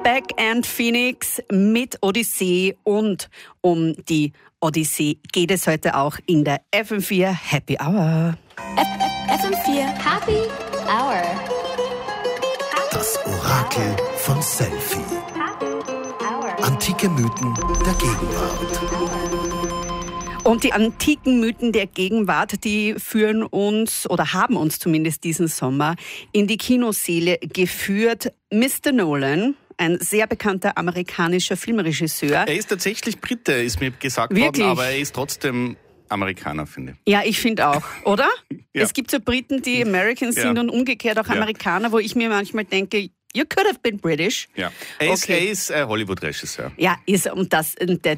Beck and Phoenix mit Odyssee, und um die Odyssee geht es heute auch in der FM4 Happy Hour. FM4 Happy Hour. Das Orakel von Selfie. Antike Mythen der Gegenwart. Und die antiken Mythen der Gegenwart, die führen uns oder haben uns zumindest diesen Sommer in die Kinosäle geführt. Mr. Nolan, ein sehr bekannter amerikanischer Filmregisseur. Er ist tatsächlich Brite, ist mir gesagt Wirklich? worden, aber er ist trotzdem Amerikaner, finde ich. Ja, ich finde auch, oder? Ja. Es gibt so Briten, die Americans sind und umgekehrt auch Amerikaner, wo ich mir manchmal denke, you could have been British. Ja. Er ist Hollywood-Regisseur. Ja, und that's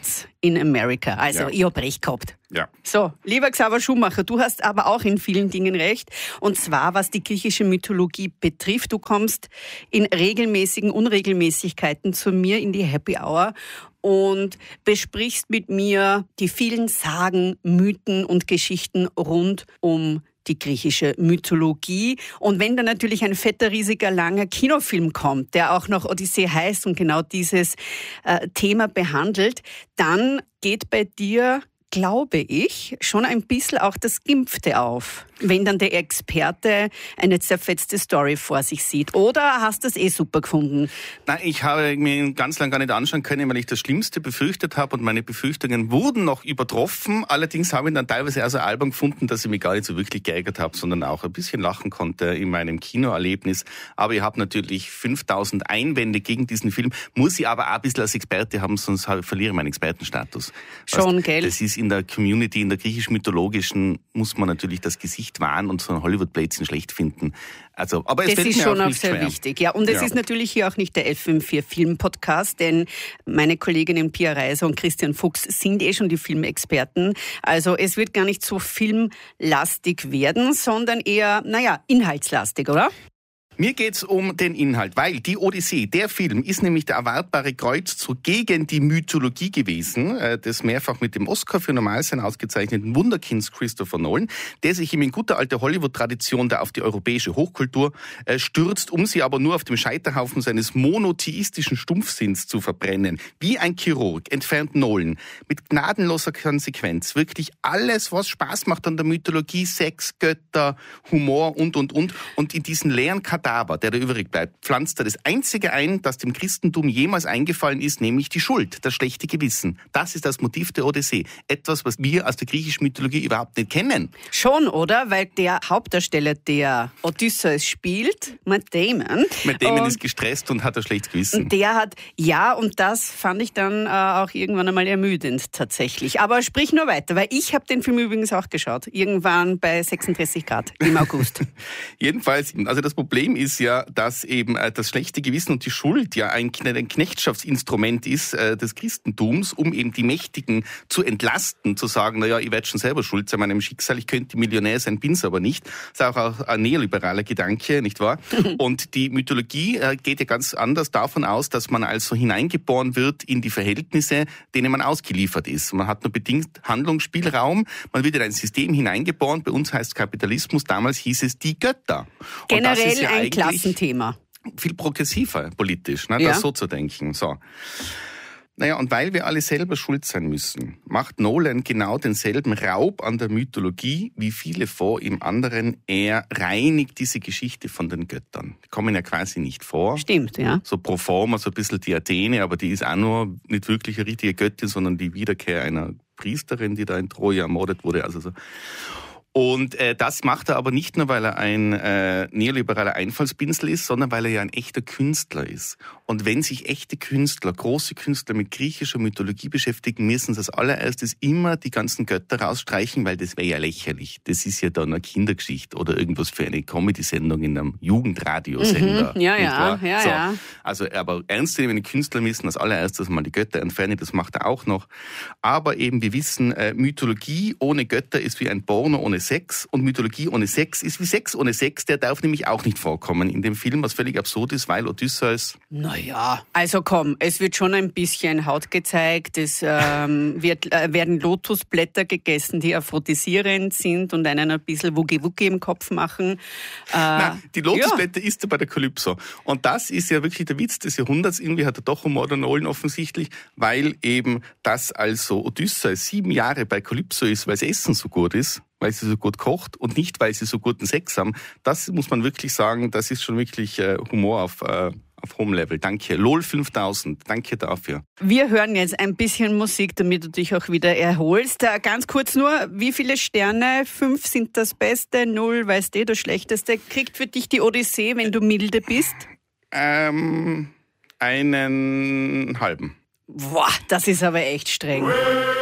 in America. Also, ich hab recht gehabt. Ja. So, lieber Xaver Schumacher, du hast aber auch in vielen Dingen recht. Und zwar, was die griechische Mythologie betrifft. Du kommst in regelmäßigen Unregelmäßigkeiten zu mir in die Happy Hour und besprichst mit mir die vielen Sagen, Mythen und Geschichten rund um die griechische Mythologie. Und wenn dann natürlich ein fetter, riesiger, langer Kinofilm kommt, der auch noch Odyssee heißt und genau dieses Thema behandelt, dann geht bei dir, glaube ich, schon ein bisschen auch das Gimpfte auf, wenn dann der Experte eine zerfetzte Story vor sich sieht. Oder hast du es super gefunden? Nein, ich habe mir ganz lange gar nicht anschauen können, weil ich das Schlimmste befürchtet habe und meine Befürchtungen wurden noch übertroffen. Allerdings habe ich dann teilweise auch so albern gefunden, dass ich mich gar nicht so wirklich geärgert habe, sondern auch ein bisschen lachen konnte in meinem Kinoerlebnis. Aber ich habe natürlich 5000 Einwände gegen diesen Film, muss ich aber auch ein bisschen als Experte haben, sonst verliere ich meinen Expertenstatus. Schon, gell? Das ist in der Community, in der griechisch-mythologischen, muss man natürlich das Gesicht wahren und so ein Hollywood-Blödsinn schlecht finden. Also, aber es das fällt ist mir schon auch auch nicht sehr schwer. wichtig. Ja, und es ist natürlich hier auch nicht der FM4 Film-Podcast, denn meine Kolleginnen Pia Reiser und Christian Fuchs sind schon die Filmexperten. Also es wird gar nicht so filmlastig werden, sondern eher, inhaltslastig, oder? Mir geht's um den Inhalt, weil die Odyssee, der Film, ist nämlich der erwartbare Kreuzzug gegen die Mythologie gewesen, des mehrfach mit dem Oscar für Normalsein ausgezeichneten Wunderkinds Christopher Nolan, der sich in guter alter Hollywood-Tradition da auf die europäische Hochkultur stürzt, um sie aber nur auf dem Scheiterhaufen seines monotheistischen Stumpfsinns zu verbrennen. Wie ein Chirurg entfernt Nolan mit gnadenloser Konsequenz wirklich alles, was Spaß macht an der Mythologie, Sex, Götter, Humor und in diesen leeren Kadaver, der da übrig bleibt, pflanzt er das Einzige ein, das dem Christentum jemals eingefallen ist, nämlich die Schuld, das schlechte Gewissen. Das ist das Motiv der Odyssee. Etwas, was wir aus der griechischen Mythologie überhaupt nicht kennen. Schon, oder? Weil der Hauptdarsteller, der Odysseus spielt, Matt Damon. Matt Damon ist gestresst und hat ein schlechtes Gewissen. Und der hat, und das fand ich dann auch irgendwann einmal ermüdend tatsächlich. Aber sprich nur weiter, weil ich habe den Film übrigens auch geschaut. Irgendwann bei 36 Grad im August. Jedenfalls, also das Problem ist ja, dass eben das schlechte Gewissen und die Schuld ja ein Knechtschaftinstrument ist des Christentums, um eben die Mächtigen zu entlasten, zu sagen, ich werde schon selber schuld sein an meinem Schicksal, ich könnte Millionär sein, bin's aber nicht. Das ist auch ein neoliberaler Gedanke, nicht wahr? Und die Mythologie geht ja ganz anders davon aus, dass man also hineingeboren wird in die Verhältnisse, denen man ausgeliefert ist. Man hat nur bedingt Handlungsspielraum, man wird in ein System hineingeboren, bei uns heißt Kapitalismus, damals hieß es die Götter. Generell ein Klassenthema. Viel progressiver politisch, Ja. das so zu denken. So. Und weil wir alle selber schuld sein müssen, macht Nolan genau denselben Raub an der Mythologie wie viele vor ihm anderen. Er reinigt diese Geschichte von den Göttern. Die kommen ja quasi nicht vor. Stimmt, ja. So pro forma, so ein bisschen die Athene, aber die ist auch nur nicht wirklich eine richtige Göttin, sondern die Wiederkehr einer Priesterin, die da in Troja ermordet wurde. Also so. Und das macht er aber nicht nur, weil er ein neoliberaler Einfallspinsel ist, sondern weil er ja ein echter Künstler ist. Und wenn sich echte Künstler, große Künstler mit griechischer Mythologie beschäftigen, müssen sie als allererstes immer die ganzen Götter rausstreichen, weil das wäre ja lächerlich. Das ist ja dann eine Kindergeschichte oder irgendwas für eine Comedy-Sendung in einem Jugendradiosender. Ja. Also, aber ernstzunehmende Künstler müssen als allererstes mal die Götter entfernen, das macht er auch noch. Aber eben, wir wissen, Mythologie ohne Götter ist wie ein Porno ohne Sex und Mythologie ohne Sex ist wie Sex ohne Sex. Der darf nämlich auch nicht vorkommen in dem Film, was völlig absurd ist, weil Odysseus... Naja, also komm, es wird schon ein bisschen Haut gezeigt, es werden Lotusblätter gegessen, die aphrodisierend sind und einen ein bisschen Wuggi-Wuggi im Kopf machen. Nein, die Lotusblätter isst er bei der Kalypso. Und das ist ja wirklich der Witz des Jahrhunderts. Irgendwie hat er doch Humor, der Nolan offensichtlich, weil eben das also Odysseus 7 Jahre bei Kalypso ist, weil das Essen so gut ist, weil sie so gut kocht und nicht, weil sie so guten Sex haben. Das muss man wirklich sagen, das ist schon wirklich Humor auf hohem Level. Danke. LOL 5000, danke dafür. Wir hören jetzt ein bisschen Musik, damit du dich auch wieder erholst. Ganz kurz nur, wie viele Sterne? 5 sind das Beste, 0, weißt du, das Schlechteste. Kriegt für dich die Odyssee, wenn du milde bist? Einen halben. Boah, das ist aber echt streng.